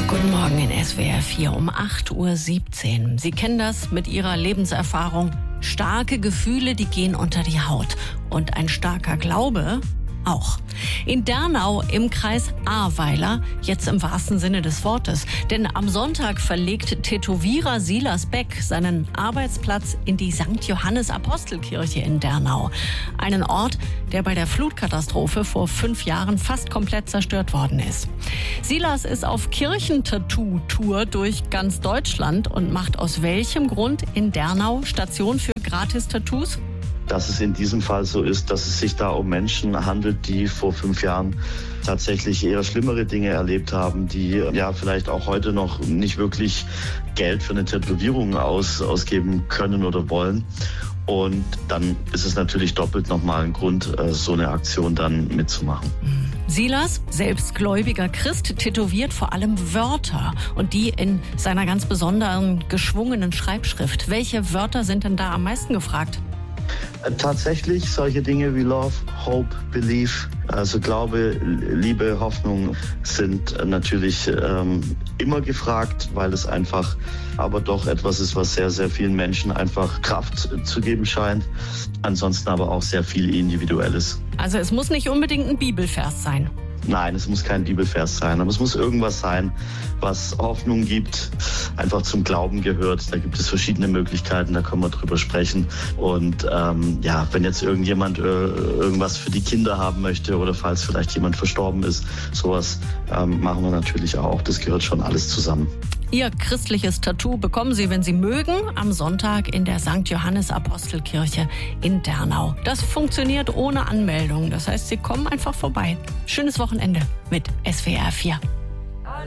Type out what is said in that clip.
Guten Morgen in SWR 4 um 8:17 Uhr. Sie kennen das mit Ihrer Lebenserfahrung. Starke Gefühle, die gehen unter die Haut. Und ein starker Glaube auch. In Dernau im Kreis Ahrweiler, jetzt im wahrsten Sinne des Wortes. Denn am Sonntag verlegt Tätowierer Silas Beck seinen Arbeitsplatz in die St. Johannes Apostelkirche in Dernau. Einen Ort, der bei der Flutkatastrophe vor 5 Jahren fast komplett zerstört worden ist. Silas ist auf Kirchentattoo-Tour durch ganz Deutschland und macht aus welchem Grund in Dernau Station für Gratis-Tattoos? Dass es in diesem Fall so ist, dass es sich da um Menschen handelt, die vor 5 Jahren tatsächlich eher schlimmere Dinge erlebt haben, die ja vielleicht auch heute noch nicht wirklich Geld für eine Tätowierung ausgeben können oder wollen. Und dann ist es natürlich doppelt nochmal ein Grund, so eine Aktion dann mitzumachen. Silas, selbstgläubiger Christ, tätowiert vor allem Wörter und die in seiner ganz besonderen geschwungenen Schreibschrift. Welche Wörter sind denn da am meisten gefragt? Tatsächlich solche Dinge wie Love, Hope, Belief, also Glaube, Liebe, Hoffnung sind natürlich immer gefragt, weil es einfach aber doch etwas ist, was sehr, sehr vielen Menschen einfach Kraft zu geben scheint. Ansonsten aber auch sehr viel Individuelles. Also es muss nicht unbedingt ein Bibelvers sein. Nein, es muss kein Bibelvers sein, aber es muss irgendwas sein, was Hoffnung gibt, einfach zum Glauben gehört. Da gibt es verschiedene Möglichkeiten, da können wir drüber sprechen. Und wenn jetzt irgendjemand irgendwas für die Kinder haben möchte oder falls vielleicht jemand verstorben ist, sowas machen wir natürlich auch. Das gehört schon alles zusammen. Ihr christliches Tattoo bekommen Sie, wenn Sie mögen, am Sonntag in der St. Johannes Apostelkirche in Dernau. Das funktioniert ohne Anmeldung. Das heißt, Sie kommen einfach vorbei. Schönes Wochenende mit SWR 4.